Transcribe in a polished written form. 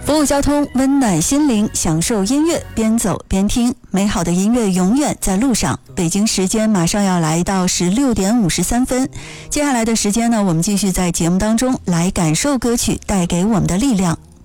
服务交通，温暖心灵，享受音乐，边走边听，美好的音乐永远在路上。北京时间马上要来到16点53分，接下来的时间呢，我们继续在节目当中来感受歌曲带给我们的力量。